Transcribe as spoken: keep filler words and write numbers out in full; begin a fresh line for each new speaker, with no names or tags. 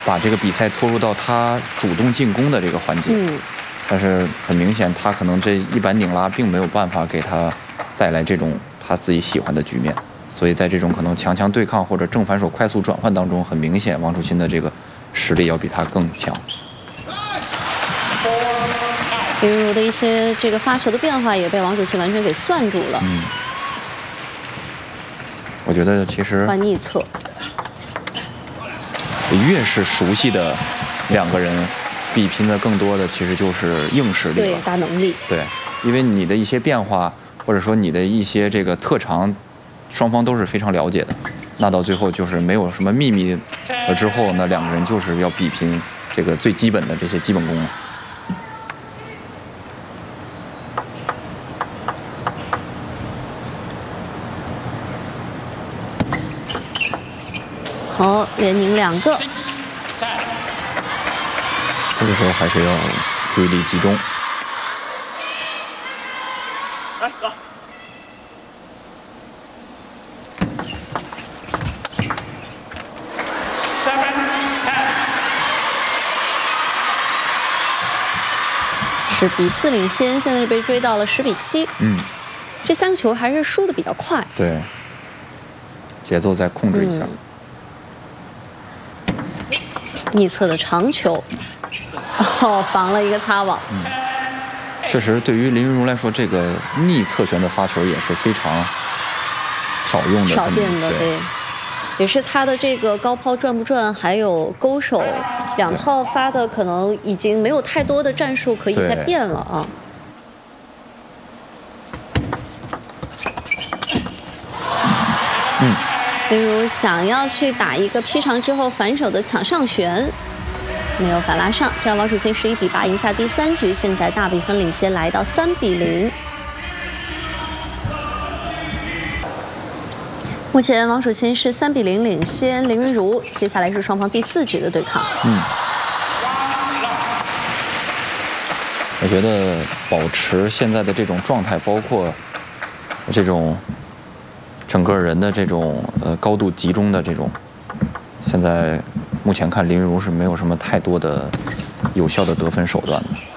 把这个比赛拖入到他主动进攻的这个环节。
嗯，
但是很明显，他可能这一板拧拉并没有办法给他带来这种他自己喜欢的局面，所以在这种可能强强对抗或者正反手快速转换当中，很明显王楚钦的这个实力要比他更强。
林昀儒的一些这个发球的变化也被王楚钦完全给算住了。
嗯，我觉得其实
换逆侧。
越是熟悉的两个人，比拼的更多的其实就是硬实力了，
对，大能力。
对，因为你的一些变化，或者说你的一些这个特长，双方都是非常了解的。那到最后就是没有什么秘密了之后，那两个人就是要比拼这个最基本的这些基本功了。
好，连拧两个。
这个时候还是要注意力集中。
来，走。
十比四领先，现在是被追到了十比七。
嗯，
这三个球还是输的比较快。
对，节奏再控制一下。
嗯逆侧的长球，哦，防了一个擦网。
嗯，确实，对于林昀儒来说，这个逆侧旋的发球也是非常少用的，
少见的，
对，
对，也是他的这个高抛转不转，还有勾手两套发的，可能已经没有太多的战术可以再变了啊。
嗯。
例如想要去打一个劈长之后反手的抢上旋，没有反拉上，这样王楚钦十一比八赢下第三局，现在大比分领先来到三比零。目前王楚钦是三比零领先林昀儒，接下来是双方第四局的对抗。
嗯，我觉得保持现在的这种状态，包括这种。整个人的这种呃高度集中的这种，现在目前看林昀儒是没有什么太多的有效的得分手段的。